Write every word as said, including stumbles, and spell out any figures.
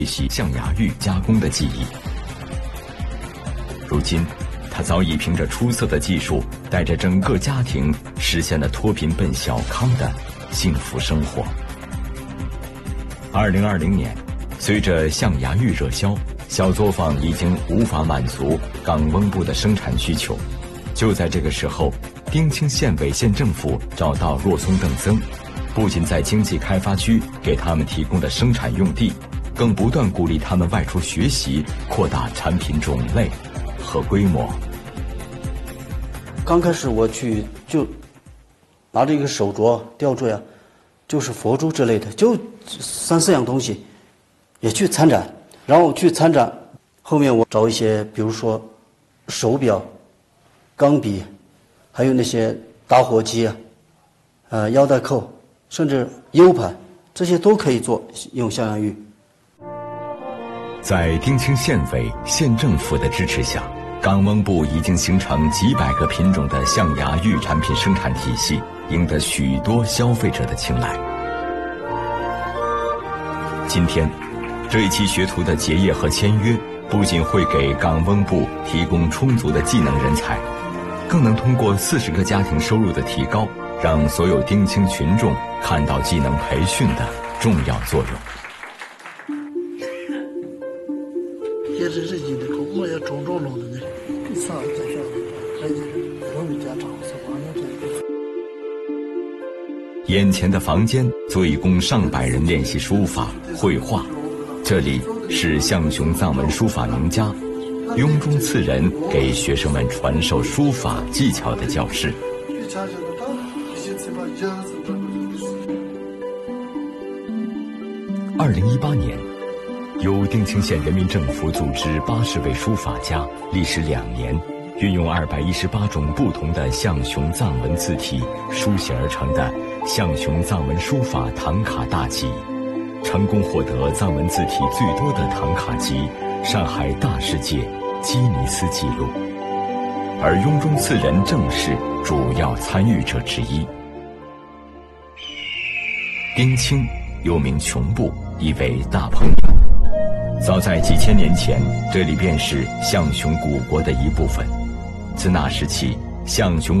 习象牙玉加工的技艺。如今，他早已凭着出色的技术，带着整个家庭实现了脱贫奔小康的幸福生活。二零二零年，随着象牙玉热销，小作坊已经无法满足港翁部的生产需求。就在这个时候，丁青县委县政府找到若松邓增，不仅在经济开发区给他们提供了生产用地，更不断鼓励他们外出学习，扩大产品种类和规模。 刚开始我去就拿着一个手镯、吊坠啊，就是佛珠之类的，就三四样东西，也去参展。然后去参展，后面我找一些，比如说手表、钢笔，还有那些打火机啊，呃腰带扣，甚至 U 盘，这些都可以做用象牙玉。 在丁青县委、县政府的支持下，港翁部已经形成几百个品种的象牙玉产品生产体系，赢得许多消费者的青睐。今天，这一期学徒的结业和签约，不仅会给港翁部提供充足的技能人才，更能通过四十个家庭收入的提高，让所有丁青群众看到技能培训的重要作用。 也是这几的口我要种种弄的呢，啥在上，还是我们家长是完了这个。 眼前的房间足以供上百人练习书法、绘画。这里是象雄藏文书法名家雍中次人给学生们传授书法技巧的教室。二零一八年，由丁青县人民政府组织八十位书法家，历时两年，运用二百一十八种不同的象雄藏文字体书写而成的象雄藏文书法唐卡大集，成功获得藏文字体最多的唐卡集上海大世界吉尼斯纪录，而雍中次人正是主要参与者之一。丁青又名琼部，意为大朋友。早在几千年前，这里便是象雄古国的一部分。自那时起，象雄